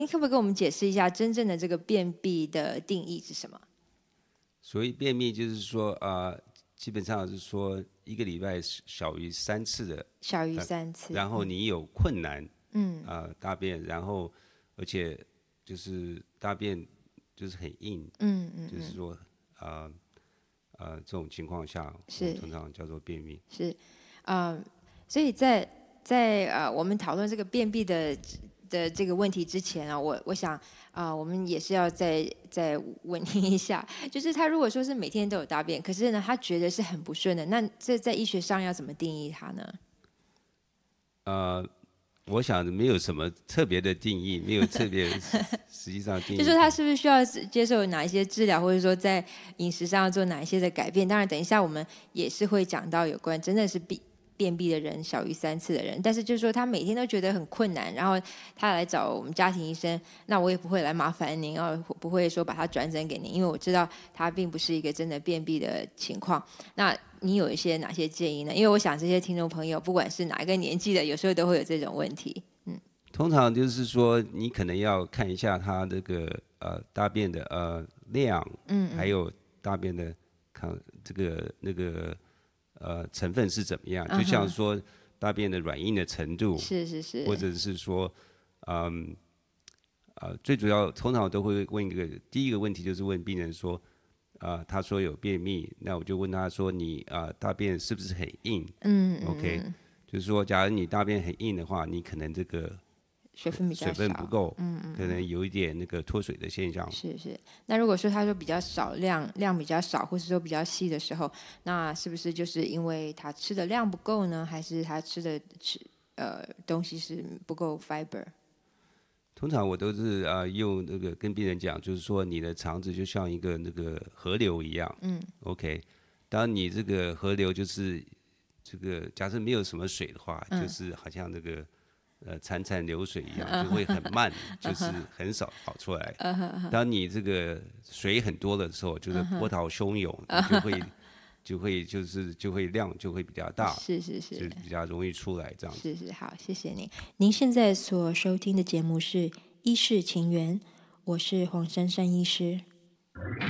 您可不可以跟我们解释一下真正的这个便秘的定义是什么？ 所谓便秘就是说，基本上是说一个礼拜小于3次的， 小于3次， 然后你有困难， 嗯大便，然后而且就是大便就是很硬，就是说，这种情况下，我们通常叫做便秘。 是，所以在我们讨论这个便秘的这个问题之前啊，我想我们也是要再问您一下，就是他如果说是每天都有大便，可是呢他觉得是很不顺的，那这在医学上要怎么定义它呢？ 我想没有什么特别的定义，没有特别实际上定义。 就是他是不是需要接受哪一些治疗，或者说在饮食上要做哪一些的改变？当然，等一下我们也是会讲到有关真的是便秘的人小于3次的人，但是就是说他每天都觉得很困难，然后他来找我们家庭医生，那我也不会来麻烦您，不会说把他转诊给您，因为我知道他并不是一个真的便秘的情况。那你有哪些建议呢？因为我想这些听众朋友不管是哪一个年纪的，有时候都会有这种问题。 通常就是说，你可能要看一下他这个大便的量，还有大便的这个那个成分是怎么样，就像说大便的软硬的程度， 是， 或者是说，最主要通常我都会问第一个问题就是问病人说，他说有便秘，那我就问他说你大便是不是很硬？OK，就是说，假如你大便很硬的话，你可能这个水分比较少， 水分不够，可能有一点那个脱水的现象。 是。那如果说他说比较少量比较少，或是说比较细的时候，那是不是就是因为他吃的量不够呢？还是他吃的东西是不够 fiber？ 通常我都是用那个跟病人讲，就是说你的肠子就像一个那个河流一样，OK，当你这个河流就是这个假设没有什么水的话，就是好像那个潺潺流水一样，就会很慢，就是很少跑出来。当你这个水很多的时候，就是波涛汹涌，就会量就会比较大， 是， 就比较容易出来这样子。 是，好，谢谢您。您现在所收听的节目是《医事情缘》，我是黄珊珊医师。